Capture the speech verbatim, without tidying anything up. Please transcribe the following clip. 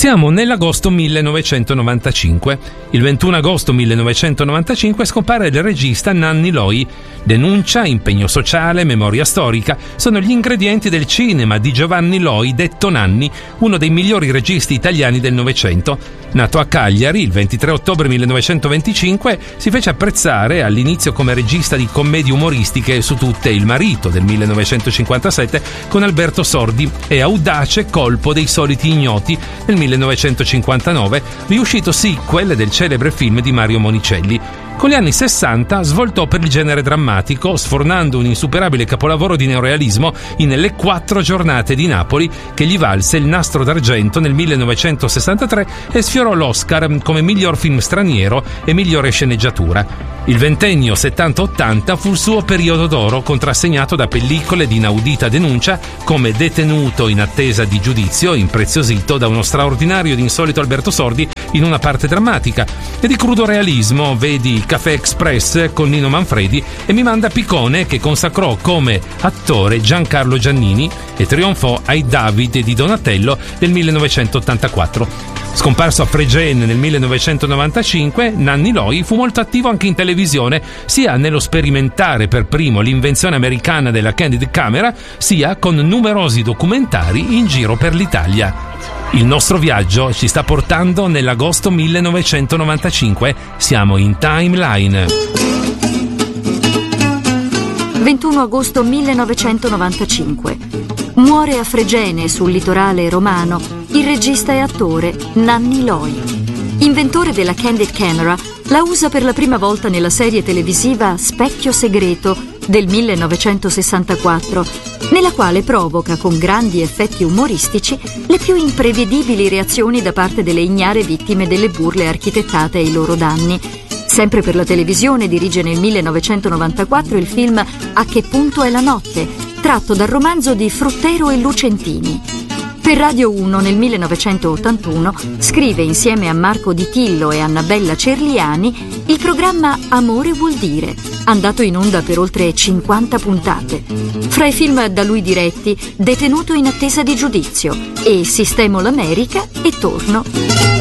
Siamo nell'agosto millenovecentonovantacinque. Il ventuno agosto millenovecentonovantacinque scompare il regista Nanni Loi. Denuncia, impegno sociale, memoria storica sono gli ingredienti del cinema di Giovanni Loi, detto Nanni, uno dei migliori registi italiani del Novecento. Nato a Cagliari il ventitré ottobre millenovecentoventicinque, si fece apprezzare all'inizio come regista di commedie umoristiche Su tutte Il marito del millenovecentocinquantasette con Alberto Sordi e Audace colpo dei soliti ignoti nel millenovecentocinquantanove, riuscito sequel del celebre film di Mario Monicelli. Con gli anni sessanta svoltò per il genere drammatico, sfornando un insuperabile capolavoro di neorealismo in Le quattro giornate di Napoli, che gli valse il Nastro d'Argento nel millenovecentosessantatré e sfiorò l'Oscar come miglior film straniero e migliore sceneggiatura. Il ventennio settanta ottanta fu il suo periodo d'oro, contrassegnato da pellicole di inaudita denuncia come Detenuto in attesa di giudizio, impreziosito da uno straordinario ed insolito Alberto Sordi in una parte drammatica, e di crudo realismo, vedi Café Express con Nino Manfredi e Mi manda Piccone, che consacrò come attore Giancarlo Giannini e trionfò ai David di Donatello del millenovecentottantaquattro. Scomparso a Fregene nel millenovecentonovantacinque, Nanni Loi fu molto attivo anche in televisione, sia nello sperimentare per primo l'invenzione americana della Candid Camera, sia con numerosi documentari in giro per l'Italia. Il nostro viaggio ci sta portando nell'agosto millenovecentonovantacinque. Siamo in timeline. ventuno agosto millenovecentonovantacinque. Muore a Fregene, sul litorale romano, il regista e attore Nanni Loi. Inventore della Candid Camera, la usa per la prima volta nella serie televisiva Specchio segreto del millenovecentosessantaquattro, nella quale provoca con grandi effetti umoristici le più imprevedibili reazioni da parte delle ignare vittime delle burle architettate ai loro danni. Sempre per la televisione dirige nel millenovecentonovantaquattro il film A che punto è la notte, tratto dal romanzo di Fruttero e Lucentini. Per Radio uno nel millenovecentottantuno scrive insieme a Marco Di Tillo e Annabella Cerliani il programma Amore vuol dire, andato in onda per oltre cinquanta puntate. Fra i film da lui diretti, Detenuto in attesa di giudizio e Sistemo l'America e Torno.